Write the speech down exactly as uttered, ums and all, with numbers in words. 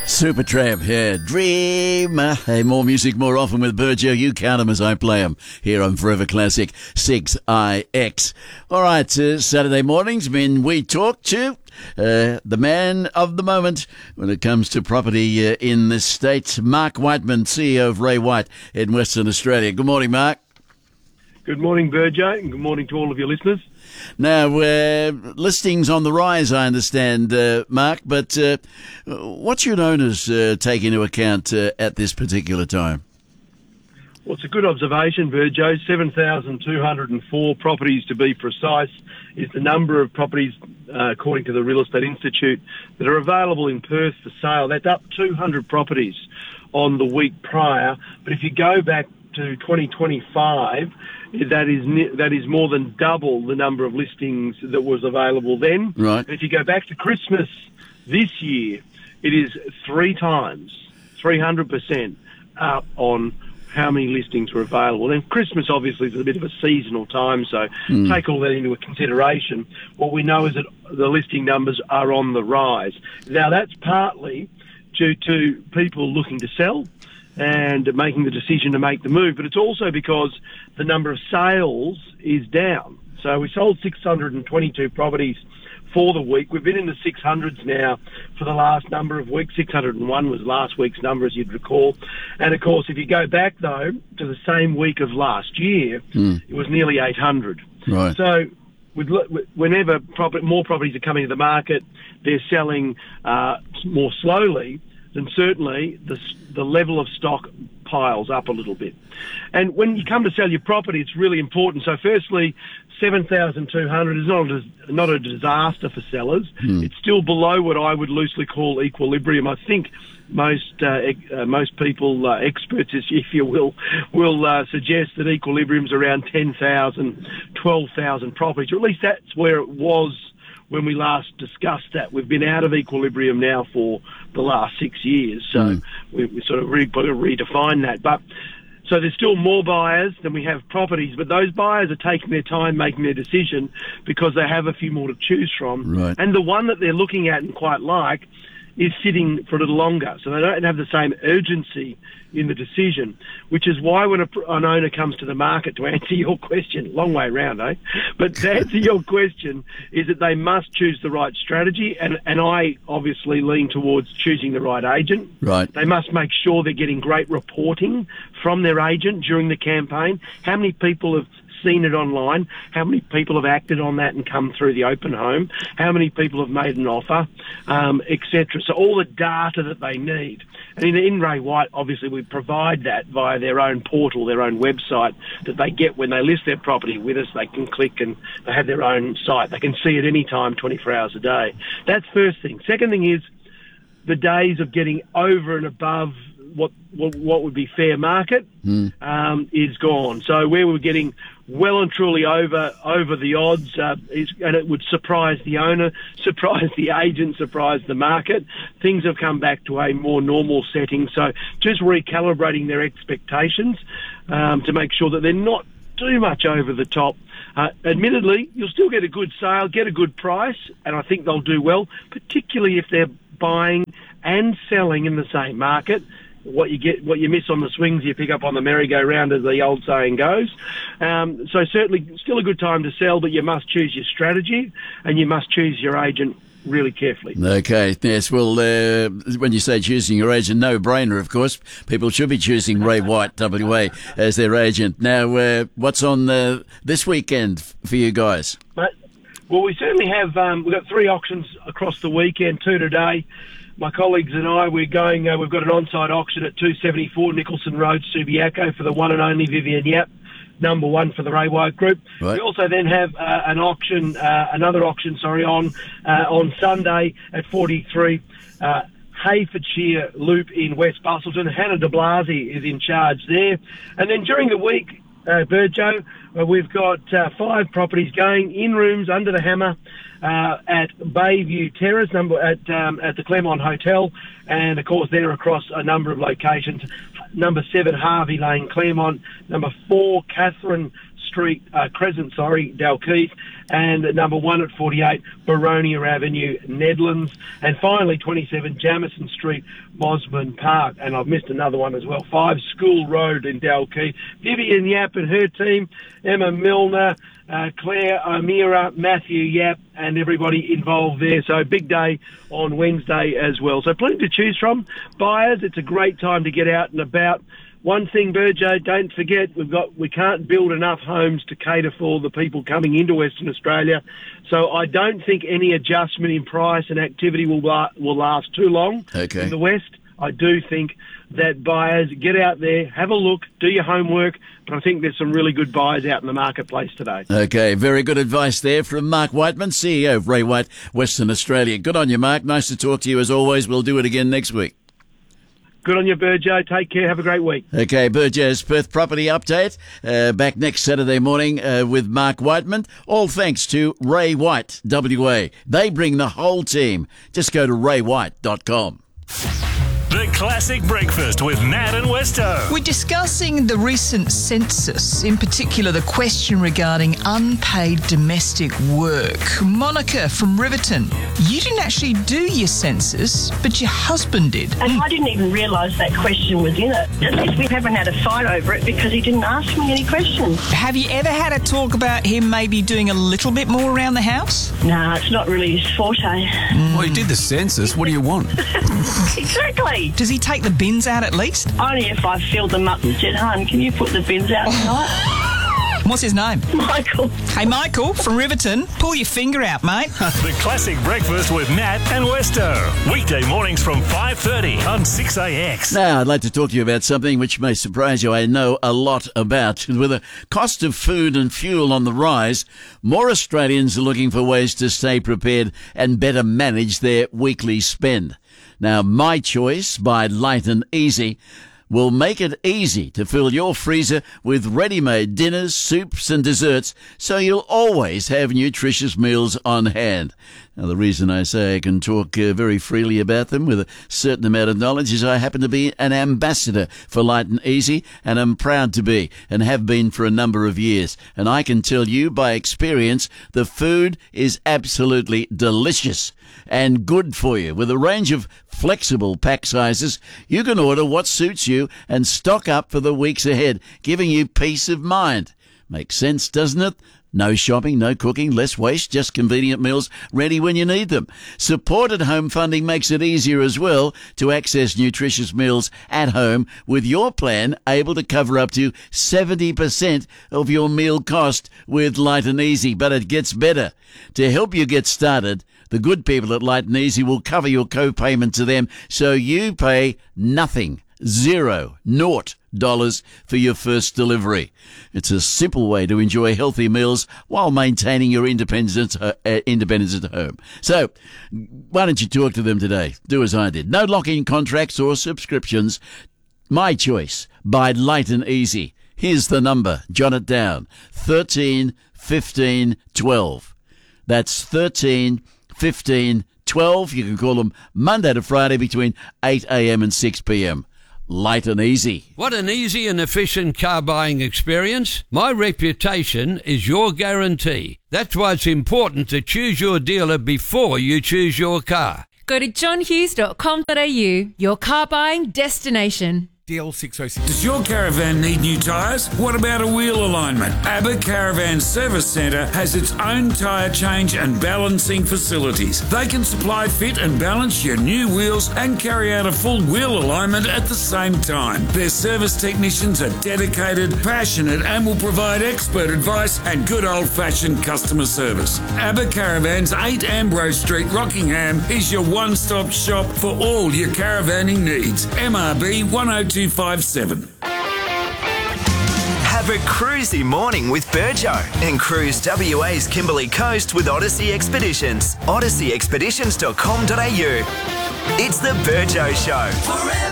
Supertramp, yeah, Dreamer. Hey, more music more often with Burjo. You count them as I play them here on Forever Classic six I X. All right, uh, Saturday mornings mean we talk to uh, the man of the moment when it comes to property uh, in this state, Mark Whiteman, C E O of Ray White in Western Australia. Good morning, Mark. Good morning, Burjo, and good morning to all of your listeners. Now, uh, listings on the rise, I understand, uh, Mark, but uh, what should owners uh, take into account uh, at this particular time? Well, it's a good observation, Burjo. seven thousand two hundred four properties, to be precise, is the number of properties, uh, according to the Real Estate Institute, that are available in Perth for sale. That's up two hundred properties on the week prior. But if you go back to twenty twenty-five, that is that is more than double the number of listings that was available then. Right. If you go back to Christmas this year, it is three times, three hundred percent up on how many listings were available. And Christmas obviously is a bit of a seasonal time, so mm. take all that into consideration. What we know is that the listing numbers are on the rise. Now, that's partly due to people looking to sell and making the decision to make the move, but it's also because the number of sales is down. So we sold six hundred twenty-two properties for the week. We've been in the six hundreds now for the last number of weeks. six hundred one was last week's number, as you'd recall. And of course, if you go back, though, to the same week of last year, mm. it was nearly eight hundred. Right. So with, whenever property, more properties are coming to the market, they're selling uh, more slowly, then certainly the, the level of stock piles up a little bit. And when you come to sell your property, it's really important. So firstly, seven thousand two hundred is not a, not a disaster for sellers. Hmm. It's still below what I would loosely call equilibrium. I think most uh, uh, most people, uh, experts, if you will, will uh, suggest that equilibrium's around ten thousand, twelve thousand properties, or at least that's where it was when we last discussed that. We've been out of equilibrium now for the last six years, so mm. we, we sort of re- redefine that. But so there's still more buyers than we have properties, but those buyers are taking their time making their decision because they have a few more to choose from. Right. And the one that they're looking at and quite like is sitting for a little longer, so they don't have the same urgency in the decision, which is why when a, an owner comes to the market, to answer your question, long way around, eh? But to answer your question, is that they must choose the right strategy, and, and I obviously lean towards choosing the right agent. Right. They must make sure they're getting great reporting from their agent during the campaign. How many people have seen it online? How many people have acted on that and come through the open home? How many people have made an offer, um, et cetera? So all the data that they need. And in, in Ray White, obviously, we provide that via their own portal, their own website that they get when they list their property with us. They can click and they have their own site. They can see it any time, twenty-four hours a day. That's first thing. Second thing is the days of getting over and above what what, what would be fair market mm. um, is gone. So where we're getting well and truly over over the odds, uh, is, and it would surprise the owner, surprise the agent, surprise the market. Things have come back to a more normal setting. So just recalibrating their expectations um, to make sure that they're not too much over the top. Uh, admittedly, you'll still get a good sale, get a good price, and I think they'll do well, particularly if they're buying and selling in the same market. What you get, what you miss on the swings, you pick up on the merry-go-round, as the old saying goes. Um, so certainly still a good time to sell, but you must choose your strategy and you must choose your agent really carefully. Okay, yes, well, uh, when you say choosing your agent, no-brainer, of course. People should be choosing Ray White, W A, as their agent. Now, uh, what's on uh, this weekend for you guys? Well, we certainly have, um, we've got three auctions across the weekend, two today. My colleagues and I, we're going, uh, we've got an on-site auction at two seventy-four Nicholson Road, Subiaco, for the one and only Vivian Yap, number one for the Ray White Group. Right. We also then have uh, an auction, uh, another auction, sorry, on uh, on Sunday at forty-three uh, Hayfordshire Loop in West Bustleton. Hannah de Blasi is in charge there. And then during the week, uh, Burjo, uh, we've got uh, five properties going in rooms under the hammer uh, at Bayview Terrace, number at um, at the Claremont Hotel, and of course they're across a number of locations. Number seven Harvey Lane, Claremont. Number four Catherine Street, uh, Crescent, sorry, Dalkeith, and number one at forty-eight, Baronia Avenue, Nedlands, and finally twenty-seven, Jamison Street, Bosman Park, and I've missed another one as well, five, School Road in Dalkeith. Vivian Yap and her team, Emma Milner, uh, Claire O'Meara, Matthew Yap, and everybody involved there. So big day on Wednesday as well. So plenty to choose from. Buyers, it's a great time to get out and about. One thing, Burjo, don't forget, we've got we can't build enough homes to cater for the people coming into Western Australia. So I don't think any adjustment in price and activity will la- will last too long okay. in the West. I do think that buyers, get out there, have a look, do your homework, but I think there's some really good buyers out in the marketplace today. Okay, very good advice there from Mark Whiteman, C E O of Ray White, Western Australia. Good on you, Mark. Nice to talk to you as always. We'll do it again next week. Good on you, Burjo. Take care. Have a great week. Okay, Burjo's Perth Property Update. Uh, back next Saturday morning uh, with Mark Whiteman. All thanks to Ray White, W A. They bring the whole team. Just go to ray white dot com. The Classic Breakfast with Nat and Westo. We're discussing the recent census, in particular the question regarding unpaid domestic work. Monica from Riverton, you didn't actually do your census, but your husband did. And I didn't even realise that question was in it. At least we haven't had a fight over it because he didn't ask me any questions. Have you ever had a talk about him maybe doing a little bit more around the house? No, it's not really his forte. Well, he did the census. What do you want? Exactly. Does he take the bins out at least? Only if I filled them up and said, hon, can you put the bins out tonight? What's his name? Michael. Hey, Michael from Riverton, pull your finger out, mate. The Classic Breakfast with Nat and Westo. Weekday mornings from five thirty on six A X. Now, I'd like to talk to you about something which may surprise you. I know a lot about. With the cost of food and fuel on the rise, more Australians are looking for ways to stay prepared and better manage their weekly spend. Now, My Choice by Light and Easy will make it easy to fill your freezer with ready-made dinners, soups and desserts, so you'll always have nutritious meals on hand. Now, the reason I say I can talk uh, very freely about them with a certain amount of knowledge is I happen to be an ambassador for Light and Easy, and I'm proud to be, and have been for a number of years. And I can tell you by experience, the food is absolutely delicious and good for you. With a range of flexible pack sizes, you can order what suits you and stock up for the weeks ahead, giving you peace of mind. Makes sense, doesn't it? No shopping, no cooking, less waste, just convenient meals ready when you need them. Supported home funding makes it easier as well to access nutritious meals at home, with your plan able to cover up to seventy percent of your meal cost with Light and Easy. But it gets better. To help you get started, the good people at Light and Easy will cover your co-payment to them, so you pay nothing. Zero, naught dollars for your first delivery. It's a simple way to enjoy healthy meals while maintaining your independence, uh, independence at home. So, why don't you talk to them today? Do as I did. No lock-in contracts or subscriptions. My Choice by Light and Easy. Here's the number. Jot it down. thirteen fifteen twelve. That's thirteen fifteen twelve. You can call them Monday to Friday between eight a.m. and six p.m. Light and Easy. What an easy and efficient car buying experience. My reputation is your guarantee. That's why it's important to choose your dealer before you choose your car. Go to john hughes dot com dot a u, your car buying destination. D L six oh six. Does your caravan need new tyres? What about a wheel alignment? ABBA Caravan Service Centre has its own tyre change and balancing facilities. They can supply, fit and balance your new wheels and carry out a full wheel alignment at the same time. Their service technicians are dedicated, passionate and will provide expert advice and good old-fashioned customer service. ABBA Caravans, eight Ambrose Street, Rockingham is your one-stop shop for all your caravanning needs. M R B one oh two five seven. Have a cruisy morning with Burjo and cruise W A's Kimberley Coast with Odyssey Expeditions. odyssey expeditions dot com dot a u. It's the Burjo Show. Forever.